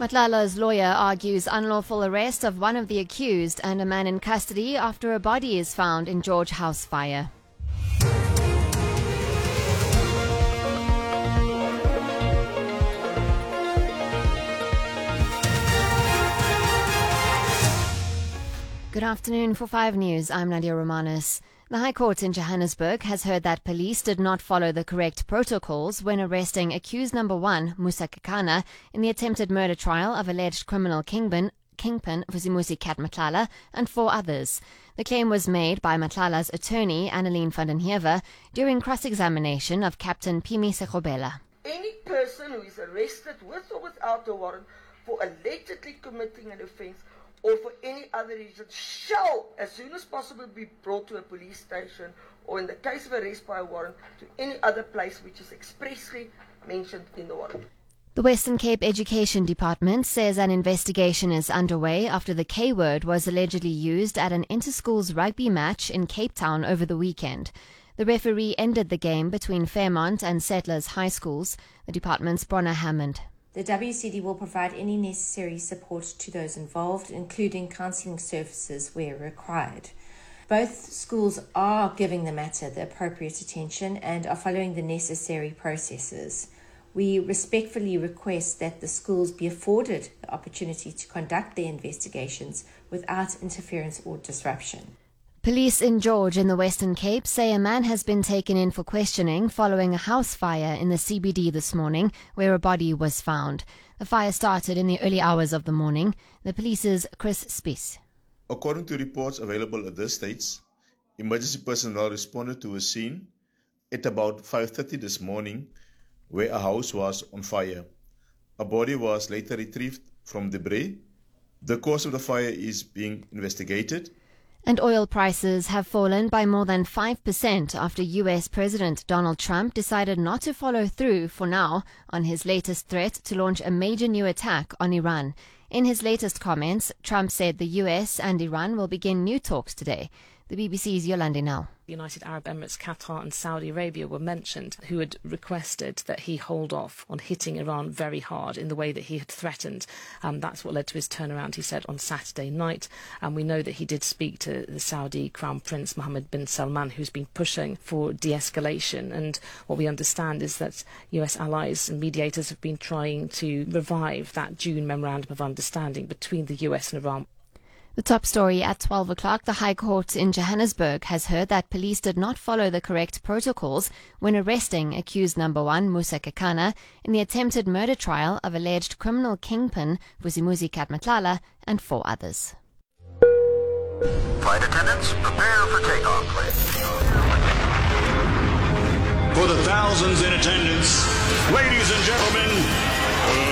Matlala's lawyer argues unlawful arrest of one of the accused and a man in custody after a body is found in George House fire. Good afternoon. For 5 News, I'm Nadia Romanis. The High Court in Johannesburg has heard that police did not follow the correct protocols when arresting accused number 1, Musa Kekana, in the attempted murder trial of alleged criminal kingpin Vusimuzi Cat Matlala and 4 others. The claim was made by Matlala's attorney, Annelien van den Heever, during cross-examination of Captain Pimi Sekgobela. Any person who is arrested with or without a warrant for allegedly committing an offence or for any other reason shall, as soon as possible, be brought to a police station or, in the case of arrest by a warrant, to any other place which is expressly mentioned in the warrant. The Western Cape Education Department says an investigation is underway after the K-word was allegedly used at an inter-schools rugby match in Cape Town over the weekend. The referee ended the game between Fairmont and Settlers High Schools, the department's Bronner Hammond. The WCD will provide any necessary support to those involved, including counselling services where required. Both schools are giving the matter the appropriate attention and are following the necessary processes. We respectfully request that the schools be afforded the opportunity to conduct their investigations without interference or disruption. Police in George in the Western Cape say a man has been taken in for questioning following a house fire in the CBD this morning where a body was found. The fire started in the early hours of the morning. The police's Chris Spies. According to reports available at this stage, emergency personnel responded to a scene at about 5:30 this morning where a house was on fire. A body was later retrieved from debris. The cause of the fire is being investigated. And oil prices have fallen by more than 5% after US President Donald Trump decided not to follow through, for now, on his latest threat to launch a major new attack on Iran. In his latest comments, Trump said the US and Iran will begin new talks today. The BBC's Yolande Now. United Arab Emirates, Qatar and Saudi Arabia were mentioned, who had requested that he hold off on hitting Iran very hard in the way that he had threatened. That's what led to his turnaround, he said, on Saturday night. And we know that he did speak to the Saudi Crown Prince Mohammed bin Salman, who's been pushing for de-escalation. And what we understand is that US allies and mediators have been trying to revive that June Memorandum of Understanding between the US and Iran. The top story at 12 o'clock, the High Court in Johannesburg has heard that police did not follow the correct protocols when arresting accused number 1, Musa Kekana, in the attempted murder trial of alleged criminal kingpin Vusimuzi Cat Matlala and 4 others. Flight attendants, prepare for takeoff, please. For the thousands in attendance, ladies and gentlemen,